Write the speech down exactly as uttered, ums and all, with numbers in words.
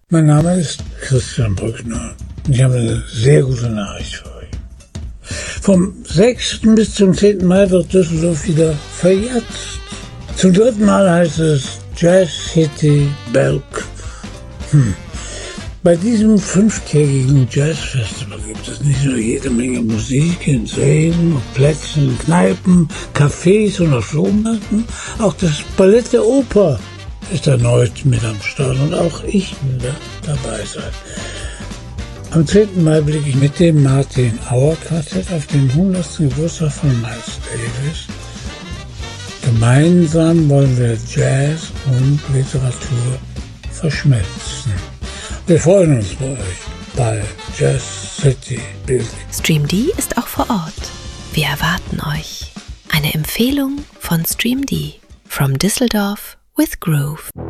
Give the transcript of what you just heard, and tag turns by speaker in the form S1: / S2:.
S1: Mein Name ist Christian Brückner und ich habe eine sehr gute Nachricht für euch. Vom sechsten bis zum zehnten Mai wird Düsseldorf wieder verjatzt. Zum dritten Mal heißt es Jazz City Belk. Hm. Bei diesem fünftägigen Jazzfestival gibt es nicht nur jede Menge Musik in Sälen und Plätzen, in Kneipen, Cafés und auf Flohmärkten. Auch das Ballett der Oper ist erneut mit am Start und auch ich werde dabei sein. Am zehnten Mai blicke ich mit dem Martin Auer Quartett auf den hundertsten Geburtstag von Miles Davis. Gemeinsam wollen wir Jazz und Literatur verschmelzen. Wir freuen uns bei euch bei Jazz City Belk.
S2: StreamD ist auch vor Ort. Wir erwarten euch. Eine Empfehlung von StreamD. From Düsseldorf with Groove.